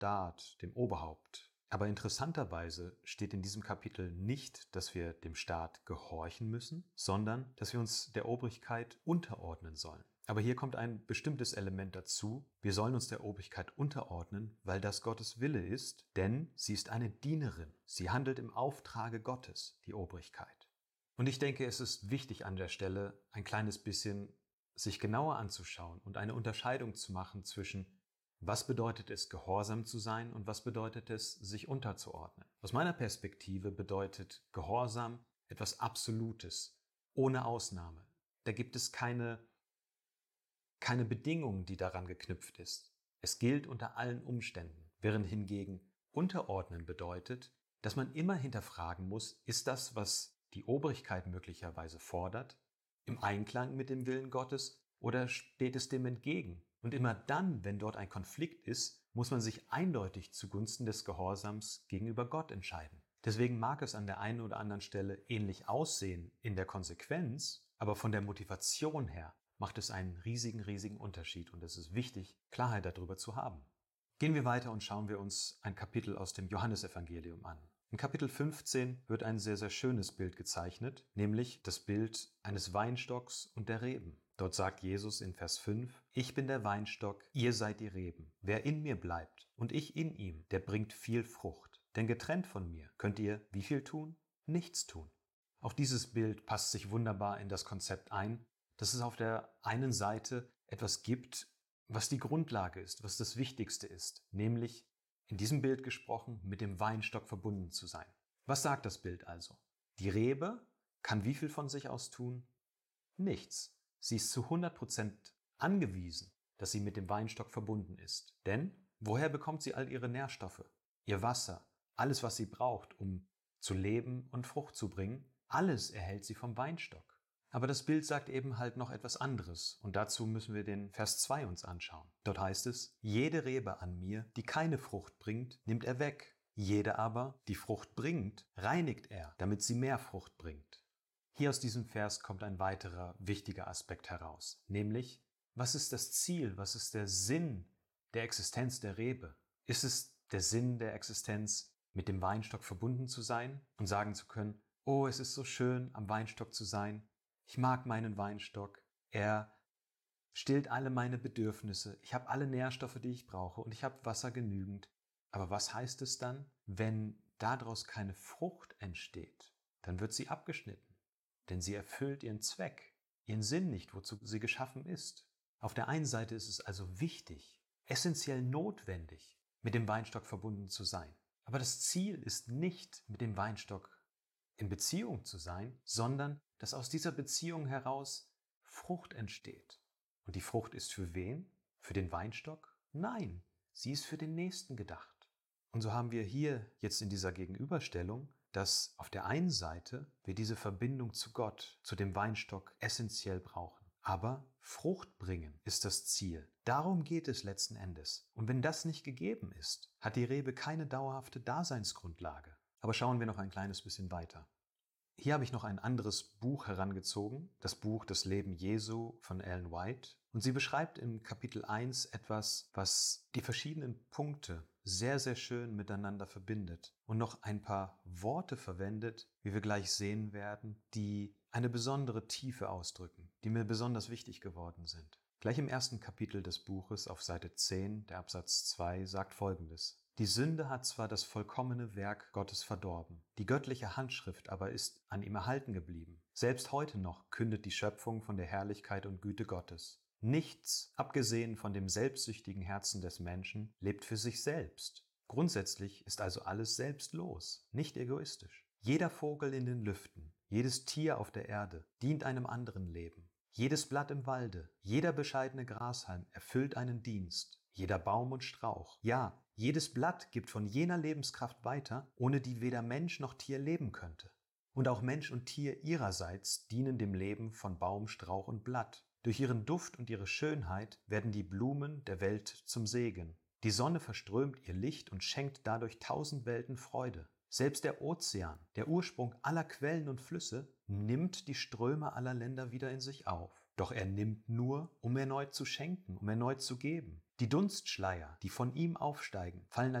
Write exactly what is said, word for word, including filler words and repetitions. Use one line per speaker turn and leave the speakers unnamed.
Staat, dem Oberhaupt. Aber interessanterweise steht in diesem Kapitel nicht, dass wir dem Staat gehorchen müssen, sondern dass wir uns der Obrigkeit unterordnen sollen. Aber hier kommt ein bestimmtes Element dazu. Wir sollen uns der Obrigkeit unterordnen, weil das Gottes Wille ist, denn sie ist eine Dienerin. Sie handelt im Auftrage Gottes, die Obrigkeit. Und ich denke, es ist wichtig an der Stelle, ein kleines bisschen sich genauer anzuschauen und eine Unterscheidung zu machen zwischen was bedeutet es, gehorsam zu sein und was bedeutet es, sich unterzuordnen. Aus meiner Perspektive bedeutet Gehorsam etwas Absolutes, ohne Ausnahme. Da gibt es keine, keine Bedingung, die daran geknüpft ist. Es gilt unter allen Umständen, während hingegen Unterordnen bedeutet, dass man immer hinterfragen muss, ist das, was die Obrigkeit möglicherweise fordert, im Einklang mit dem Willen Gottes oder steht es dem entgegen? Und immer dann, wenn dort ein Konflikt ist, muss man sich eindeutig zugunsten des Gehorsams gegenüber Gott entscheiden. Deswegen mag es an der einen oder anderen Stelle ähnlich aussehen in der Konsequenz, aber von der Motivation her macht es einen riesigen, riesigen Unterschied und es ist wichtig, Klarheit darüber zu haben. Gehen wir weiter und schauen wir uns ein Kapitel aus dem Johannesevangelium an. In Kapitel fünfzehn wird ein sehr, sehr schönes Bild gezeichnet, nämlich das Bild eines Weinstocks und der Reben. Dort sagt Jesus in Vers fünf, ich bin der Weinstock, ihr seid die Reben. Wer in mir bleibt und ich in ihm, der bringt viel Frucht. Denn getrennt von mir könnt ihr wie viel tun? Nichts tun. Auch dieses Bild passt sich wunderbar in das Konzept ein, dass es auf der einen Seite etwas gibt, was die Grundlage ist, was das Wichtigste ist, nämlich in diesem Bild gesprochen, mit dem Weinstock verbunden zu sein. Was sagt das Bild also? Die Rebe kann wie viel von sich aus tun? Nichts. Sie ist zu hundert Prozent angewiesen, dass sie mit dem Weinstock verbunden ist. Denn woher bekommt sie all ihre Nährstoffe, ihr Wasser, alles, was sie braucht, um zu leben und Frucht zu bringen? Alles erhält sie vom Weinstock. Aber das Bild sagt eben halt noch etwas anderes und dazu müssen wir den Vers zwei uns anschauen. Dort heißt es, jede Rebe an mir, die keine Frucht bringt, nimmt er weg. Jede aber, die Frucht bringt, reinigt er, damit sie mehr Frucht bringt. Hier aus diesem Vers kommt ein weiterer wichtiger Aspekt heraus, nämlich, was ist das Ziel, was ist der Sinn der Existenz der Rebe? Ist es der Sinn der Existenz, mit dem Weinstock verbunden zu sein und sagen zu können, oh, es ist so schön, am Weinstock zu sein, ich mag meinen Weinstock, er stillt alle meine Bedürfnisse, ich habe alle Nährstoffe, die ich brauche und ich habe Wasser genügend. Aber was heißt es dann, wenn daraus keine Frucht entsteht? Dann wird sie abgeschnitten, denn sie erfüllt ihren Zweck, ihren Sinn nicht, wozu sie geschaffen ist. Auf der einen Seite ist es also wichtig, essentiell notwendig, mit dem Weinstock verbunden zu sein. Aber das Ziel ist nicht, mit dem Weinstock in Beziehung zu sein, sondern dass aus dieser Beziehung heraus Frucht entsteht. Und die Frucht ist für wen? Für den Weinstock? Nein, sie ist für den Nächsten gedacht. Und so haben wir hier jetzt in dieser Gegenüberstellung, dass auf der einen Seite wir diese Verbindung zu Gott, zu dem Weinstock essentiell brauchen. Aber Frucht bringen ist das Ziel. Darum geht es letzten Endes. Und wenn das nicht gegeben ist, hat die Rebe keine dauerhafte Daseinsgrundlage. Aber schauen wir noch ein kleines bisschen weiter. Hier habe ich noch ein anderes Buch herangezogen, das Buch Das Leben Jesu von Ellen White. Und sie beschreibt im Kapitel eins etwas, was die verschiedenen Punkte sehr, sehr schön miteinander verbindet und noch ein paar Worte verwendet, wie wir gleich sehen werden, die eine besondere Tiefe ausdrücken, die mir besonders wichtig geworden sind. Gleich im ersten Kapitel des Buches auf Seite zehn, der Absatz zwei, sagt Folgendes. Die Sünde hat zwar das vollkommene Werk Gottes verdorben, die göttliche Handschrift aber ist an ihm erhalten geblieben. Selbst heute noch kündet die Schöpfung von der Herrlichkeit und Güte Gottes. Nichts, abgesehen von dem selbstsüchtigen Herzen des Menschen, lebt für sich selbst. Grundsätzlich ist also alles selbstlos, nicht egoistisch. Jeder Vogel in den Lüften, jedes Tier auf der Erde dient einem anderen Leben. Jedes Blatt im Walde, jeder bescheidene Grashalm erfüllt einen Dienst. Jeder Baum und Strauch, ja, jedes Blatt gibt von jener Lebenskraft weiter, ohne die weder Mensch noch Tier leben könnte. Und auch Mensch und Tier ihrerseits dienen dem Leben von Baum, Strauch und Blatt. Durch ihren Duft und ihre Schönheit werden die Blumen der Welt zum Segen. Die Sonne verströmt ihr Licht und schenkt dadurch tausend Welten Freude. Selbst der Ozean, der Ursprung aller Quellen und Flüsse, nimmt die Ströme aller Länder wieder in sich auf. Doch er nimmt nur, um erneut zu schenken, um erneut zu geben. Die Dunstschleier, die von ihm aufsteigen, fallen